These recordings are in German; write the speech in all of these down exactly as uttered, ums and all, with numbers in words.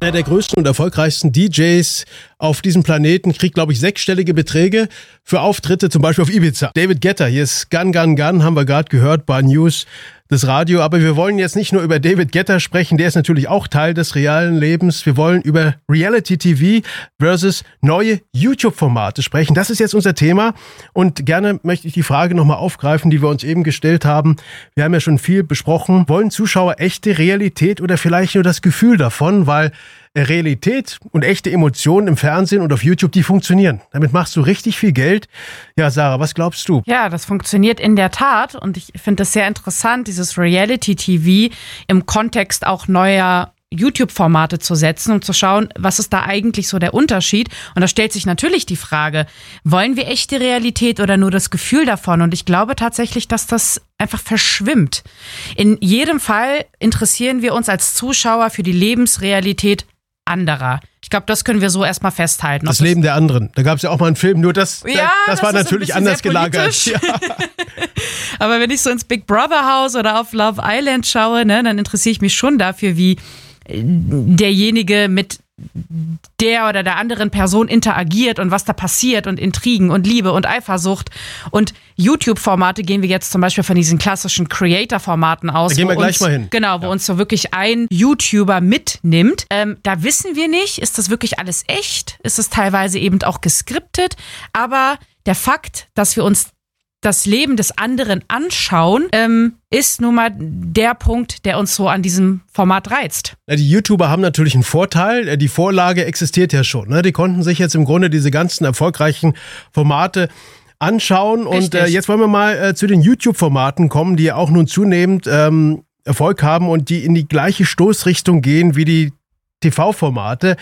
Einer der größten und erfolgreichsten D Js auf diesem Planeten kriegt, glaube ich, sechsstellige Beträge für Auftritte, zum Beispiel auf Ibiza. David Guetta, hier ist Gun Gun Gun, haben wir gerade gehört bei News des Radio. Aber wir wollen jetzt nicht nur über David Guetta sprechen, der ist natürlich auch Teil des realen Lebens. Wir wollen über Reality-T V versus neue YouTube-Formate sprechen. Das ist jetzt unser Thema und gerne möchte ich die Frage nochmal aufgreifen, die wir uns eben gestellt haben. Wir haben ja schon viel besprochen. Wollen Zuschauer echte Realität oder vielleicht nur das Gefühl davon, weil Realität und echte Emotionen im Fernsehen und auf YouTube, die funktionieren. Damit machst du richtig viel Geld. Ja, Sarah, was glaubst du? Ja, das funktioniert in der Tat und ich finde das sehr interessant, dieses Reality-T V im Kontext auch neuer YouTube-Formate zu setzen und zu schauen, was ist da eigentlich so der Unterschied? Und da stellt sich natürlich die Frage, wollen wir echte Realität oder nur das Gefühl davon? Und ich glaube tatsächlich, dass das einfach verschwimmt. In jedem Fall interessieren wir uns als Zuschauer für die Lebensrealität anderer. Ich glaube, das können wir so erstmal festhalten. Das Leben der anderen. Da gab es ja auch mal einen Film, nur das, ja, das, das war natürlich anders gelagert. Ja. Aber wenn ich so ins Big Brother Haus oder auf Love Island schaue, ne, dann interessiere ich mich schon dafür, wie derjenige mit der oder der anderen Person interagiert und was da passiert und Intrigen und Liebe und Eifersucht. Und YouTube-Formate gehen wir jetzt zum Beispiel von diesen klassischen Creator-Formaten aus. Da gehen wir gleich uns, mal hin. Genau, wo ja. uns so wirklich ein YouTuber mitnimmt. Ähm, da wissen wir nicht, ist das wirklich alles echt? Ist es teilweise eben auch geskriptet? Aber der Fakt, dass wir uns das Leben des anderen anschauen, ähm, ist nun mal der Punkt, der uns so an diesem Format reizt. Die YouTuber haben natürlich einen Vorteil. Die Vorlage existiert ja schon. Die konnten sich jetzt im Grunde diese ganzen erfolgreichen Formate anschauen. Richtig. Und äh, jetzt wollen wir mal äh, zu den YouTube-Formaten kommen, die ja auch nun zunehmend ähm, Erfolg haben und die in die gleiche Stoßrichtung gehen wie die T V-Formate.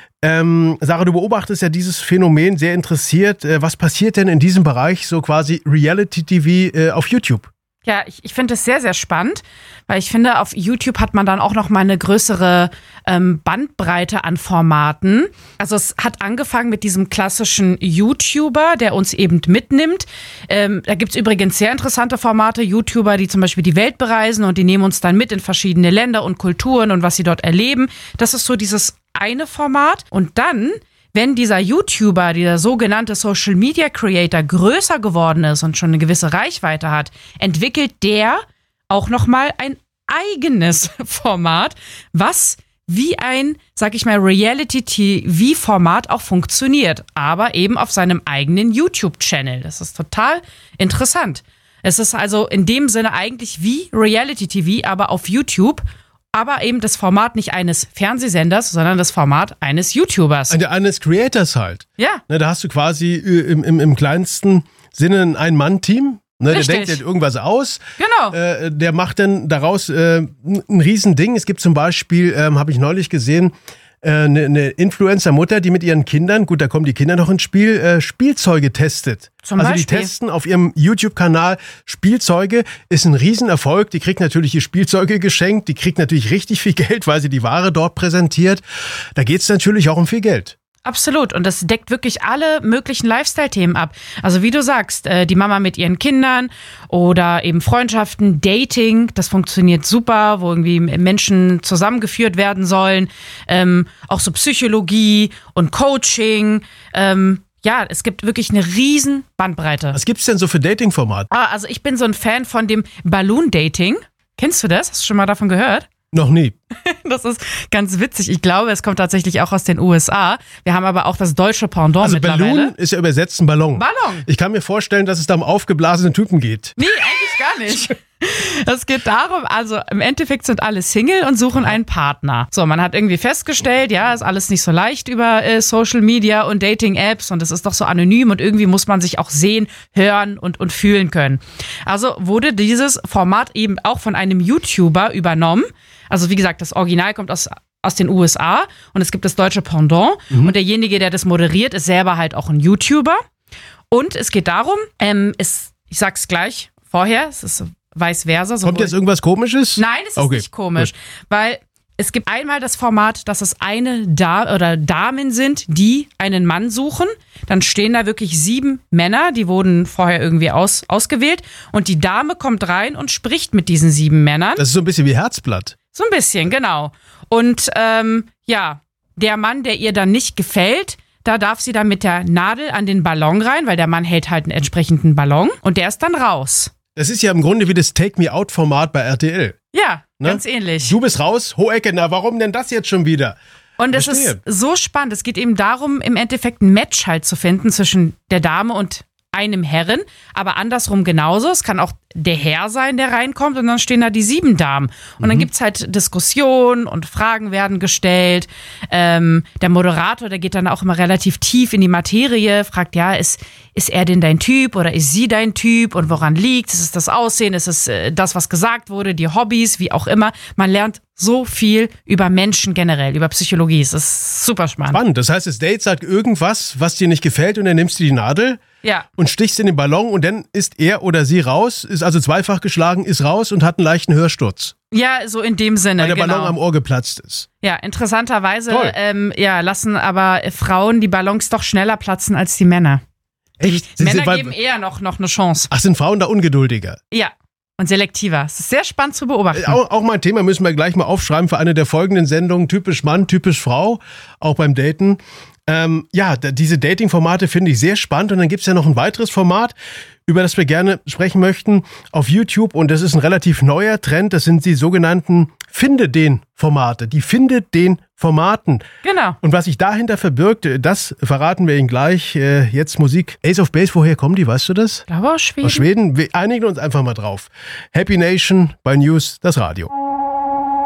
Ähm, Sarah, du beobachtest ja dieses Phänomen sehr interessiert. Äh, was passiert denn in diesem Bereich, so quasi Reality-T V äh, auf YouTube? Ja, ich, ich finde es sehr, sehr spannend, weil ich finde, auf YouTube hat man dann auch noch mal eine größere ähm, Bandbreite an Formaten. Also es hat angefangen mit diesem klassischen YouTuber, der uns eben mitnimmt. Ähm, da gibt's übrigens sehr interessante Formate, YouTuber, die zum Beispiel die Welt bereisen und die nehmen uns dann mit in verschiedene Länder und Kulturen und was sie dort erleben. Das ist so dieses eine Format. Und dann, wenn dieser YouTuber, dieser sogenannte Social Media Creator größer geworden ist und schon eine gewisse Reichweite hat, entwickelt der auch nochmal ein eigenes Format, was wie ein, sag ich mal, Reality-T V-Format auch funktioniert, aber eben auf seinem eigenen YouTube-Channel. Das ist total interessant. Es ist also in dem Sinne eigentlich wie Reality-T V, aber auf YouTube. Aber eben das Format nicht eines Fernsehsenders, sondern das Format eines YouTubers. Eines Creators halt. Ja. Ne, da hast du quasi im, im, im kleinsten Sinne ein Ein-Mann-Team. Ne, der denkt sich irgendwas aus. Genau. Äh, der macht dann daraus äh, ein Riesending. Es gibt zum Beispiel, ähm, habe ich neulich gesehen, eine, eine Influencer-Mutter, die mit ihren Kindern, gut, da kommen die Kinder noch ins Spiel, äh, Spielzeuge testet. Zum also Beispiel? Die testen auf ihrem YouTube-Kanal Spielzeuge, ist ein Riesenerfolg. Die kriegt natürlich die Spielzeuge geschenkt, die kriegt natürlich richtig viel Geld, weil sie die Ware dort präsentiert. Da geht's natürlich auch um viel Geld. Absolut. Und das deckt wirklich alle möglichen Lifestyle-Themen ab. Also wie du sagst, die Mama mit ihren Kindern oder eben Freundschaften, Dating, das funktioniert super, wo irgendwie Menschen zusammengeführt werden sollen. Ähm, auch so Psychologie und Coaching. Ähm, ja, es gibt wirklich eine riesen Bandbreite. Was gibt's denn so für Dating-Formate? Ah, also ich bin so ein Fan von dem Balloon-Dating. Kennst du das? Hast du schon mal davon gehört? Noch nie. Das ist ganz witzig. Ich glaube, es kommt tatsächlich auch aus den U S A. Wir haben aber auch das deutsche Pendant also mittlerweile. Balloon ist ja übersetzt ein Ballon. Ballon. Ich kann mir vorstellen, dass es da um aufgeblasene Typen geht. Nee, eigentlich gar nicht. Es geht darum, also im Endeffekt sind alle Single und suchen einen Partner. So, man hat irgendwie festgestellt, ja, ist alles nicht so leicht über äh, Social Media und Dating-Apps und es ist doch so anonym und irgendwie muss man sich auch sehen, hören und, und fühlen können. Also wurde dieses Format eben auch von einem YouTuber übernommen. Also wie gesagt, das Original kommt aus aus den U S A und es gibt das deutsche Pendant. Mhm. Und derjenige, der das moderiert, ist selber halt auch ein YouTuber. Und es geht darum, ähm, ist, ich sag's gleich vorher, es ist vice versa. Kommt jetzt irgendwas Komisches? Nein, es ist okay. Nicht komisch, gut. Weil es gibt einmal das Format, dass es eine da oder Damen sind, die einen Mann suchen. Dann stehen da wirklich sieben Männer, die wurden vorher irgendwie aus, ausgewählt. Und die Dame kommt rein und spricht mit diesen sieben Männern. Das ist so ein bisschen wie Herzblatt. So ein bisschen, genau. Und ähm, ja, der Mann, der ihr dann nicht gefällt, da darf sie dann mit der Nadel an den Ballon rein, weil der Mann hält halt einen entsprechenden Ballon und der ist dann raus. Das ist ja im Grunde wie das Take-Me-Out-Format bei R T L. Ja, ne? Ganz ähnlich. Du bist raus, Hohecke, na warum denn das jetzt schon wieder? Und es ist so spannend. Es geht eben darum, im Endeffekt ein Match halt zu finden zwischen der Dame und einem Herren, aber andersrum genauso. Es kann auch der Herr sein, der reinkommt und dann stehen da die sieben Damen. Und mhm. dann gibt's halt Diskussionen und Fragen werden gestellt. Ähm, der Moderator, der geht dann auch immer relativ tief in die Materie, fragt, ja, ist, ist er denn dein Typ oder ist sie dein Typ und woran liegt? Ist es das Aussehen? Ist es äh, das, was gesagt wurde, die Hobbys, wie auch immer? Man lernt so viel über Menschen generell, über Psychologie. Es ist super spannend. Spannend. Das heißt, das Date sagt irgendwas, was dir nicht gefällt und dann nimmst du die Nadel ja. und stichst in den Ballon und dann ist er oder sie raus, ist also zweifach geschlagen, ist raus und hat einen leichten Hörsturz. Ja, so in dem Sinne, weil der genau. Ballon am Ohr geplatzt ist. Ja, interessanterweise ähm, ja, lassen aber Frauen die Ballons doch schneller platzen als die Männer. Echt? Die Männer sind, geben eher noch, noch eine Chance. Ach, sind Frauen da ungeduldiger? Ja. Und selektiver. Es ist sehr spannend zu beobachten. Auch, auch mein Thema müssen wir gleich mal aufschreiben für eine der folgenden Sendungen. Typisch Mann, typisch Frau, auch beim Daten. Ähm, ja, da, diese Dating-Formate finde ich sehr spannend. Und dann gibt es ja noch ein weiteres Format, über das wir gerne sprechen möchten, auf YouTube. Und das ist ein relativ neuer Trend. Das sind die sogenannten Finde-Den-Formate. Die Finde-Den-Formaten. Genau. Und was sich dahinter verbirgt, das verraten wir Ihnen gleich. Äh, jetzt Musik. Ace of Base, woher kommen die? Weißt du das? Ich glaube aus Schweden. Aus Schweden. Wir einigen uns einfach mal drauf. Happy Nation bei News, das Radio.